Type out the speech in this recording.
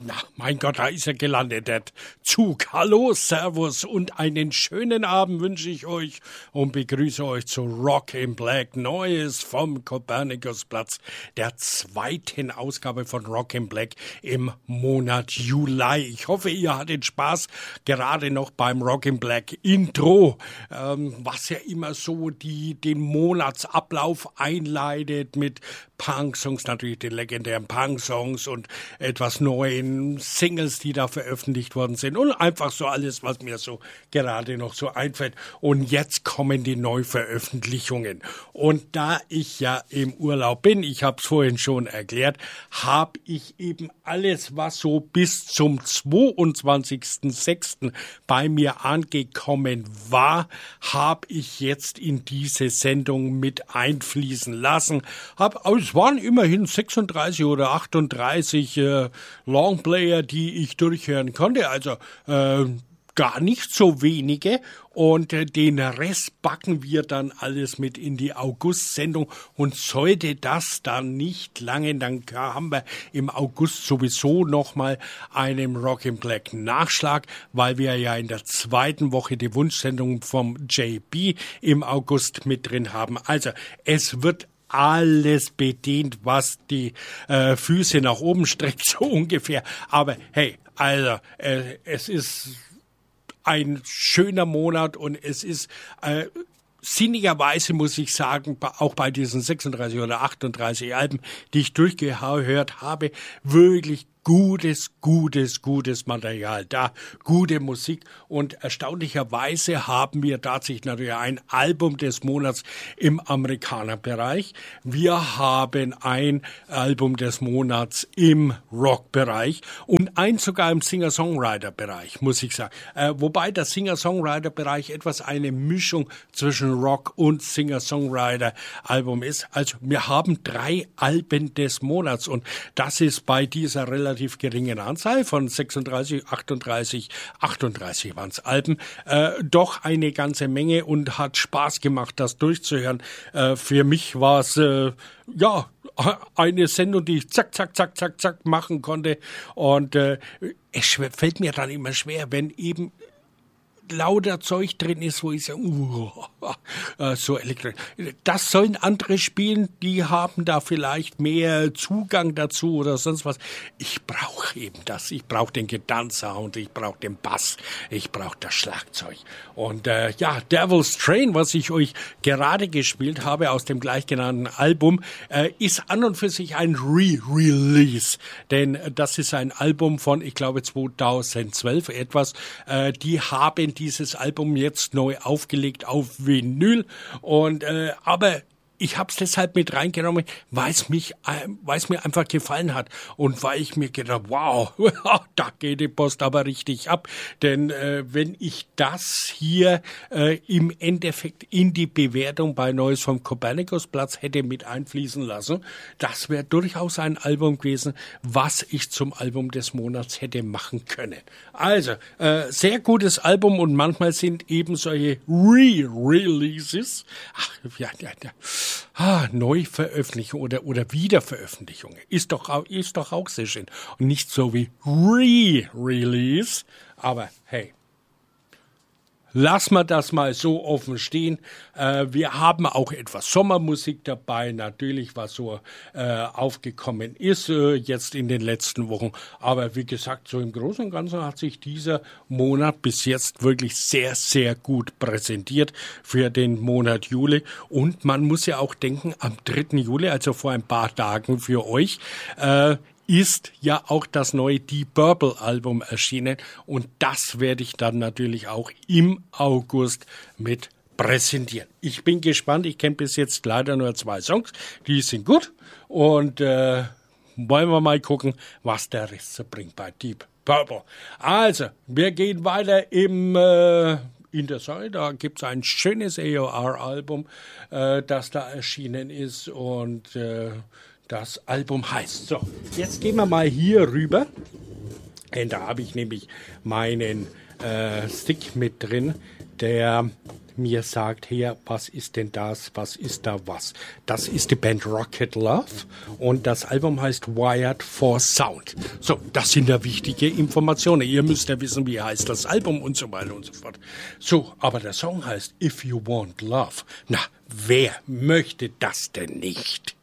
Na, mein Gott, da ist er gelandet, der Zug. Hallo, Servus und einen schönen Abend wünsche ich euch und begrüße euch zu Rock in Black, Neues vom Kopernikusplatz, der zweiten Ausgabe von Rock in Black im Monat Juli. Ich hoffe, ihr hattet Spaß, gerade noch beim Rock in Black Intro, was ja immer so den Monatsablauf einleitet mit Punk-Songs, natürlich den legendären Punk-Songs und etwas neuen Singles, die da veröffentlicht worden sind und einfach so alles, was mir so gerade noch so einfällt. Und jetzt kommen die Neuveröffentlichungen. Und da ich ja im Urlaub bin, ich habe es vorhin schon erklärt, habe ich eben alles, was so bis zum 22.06. bei mir angekommen war, habe ich jetzt in diese Sendung mit einfließen lassen. Es waren immerhin 36 oder 38 Longplayer, die ich durchhören konnte, also gar nicht so wenige. Und den Rest backen wir dann alles mit in die August-Sendung. Und sollte das dann nicht lange, dann haben wir im August sowieso nochmal einen Rock in Black Nachschlag, weil wir ja in der zweiten Woche die Wunschsendung vom JB im August mit drin haben. Also es wird alles bedient, was die Füße nach oben streckt, so ungefähr. Aber hey, also es ist ein schöner Monat und es ist sinnigerweise, muss ich sagen, auch bei diesen 36 oder 38 Alben, die ich durchgehört habe, wirklich gutes Material da, gute Musik und erstaunlicherweise haben wir tatsächlich natürlich ein Album des Monats im Amerikanerbereich. Wir haben ein Album des Monats im Rockbereich und eins sogar im Singer-Songwriter-Bereich, muss ich sagen. Wobei der Singer-Songwriter-Bereich etwas eine Mischung zwischen Rock und Singer-Songwriter-Album ist. Also wir haben 3 Alben des Monats und das ist bei dieser relativ geringen Anzahl von 36, 38 waren es Alben, doch eine ganze Menge und hat Spaß gemacht, das durchzuhören. Für mich war es eine Sendung, die ich zack machen konnte und es fällt mir dann immer schwer, wenn eben lauter Zeug drin ist, wo ich sage, so elektrisch. Das sollen andere spielen, die haben da vielleicht mehr Zugang dazu oder sonst was. Ich brauche eben das. Ich brauche den Gitarrensound, ich brauche den Bass, ich brauche das Schlagzeug. Und Devil's Train, was ich euch gerade gespielt habe aus dem gleichgenannten Album, ist an und für sich ein Re-Release. Denn das ist ein Album von, ich glaube, 2012 etwas. Die haben dieses Album jetzt neu aufgelegt auf Vinyl und aber ich habe es deshalb mit reingenommen, weil es mir einfach gefallen hat und weil ich mir gedacht, wow, da geht die Post aber richtig ab. Denn wenn ich das hier im Endeffekt in die Bewertung bei Neues vom Kopernikusplatz hätte mit einfließen lassen, das wäre durchaus ein Album gewesen, was ich zum Album des Monats hätte machen können. Also, sehr gutes Album und manchmal sind eben solche Re-Releases, Neuveröffentlichung oder Wiederveröffentlichung ist doch auch sehr schön. Und nicht so wie Re-Release, aber hey. Lass mal das mal so offen stehen. Wir haben auch etwas Sommermusik dabei, natürlich, was so aufgekommen ist jetzt in den letzten Wochen. Aber wie gesagt, so im Großen und Ganzen hat sich dieser Monat bis jetzt wirklich sehr, sehr gut präsentiert für den Monat Juli. Und man muss ja auch denken, am 3. Juli, also vor ein paar Tagen für euch, ist ja auch das neue Deep Purple Album erschienen und das werde ich dann natürlich auch im August mit präsentieren. Ich bin gespannt, ich kenne bis jetzt leider nur 2 Songs, die sind gut und wollen wir mal gucken, was der Rest so bringt bei Deep Purple. Also, wir gehen weiter in der Sache, da gibt's ein schönes AOR-Album, das da erschienen ist und das Album heißt. So, jetzt gehen wir mal hier rüber. Und da habe ich nämlich meinen Stick mit drin, der mir sagt, her, was ist denn das, was ist da was? Das ist die Band Rocket Love und das Album heißt Wired for Sound. So, das sind ja wichtige Informationen. Ihr müsst ja wissen, wie heißt das Album und so weiter und so fort. So, aber der Song heißt If You Want Love. Na, wer möchte das denn nicht?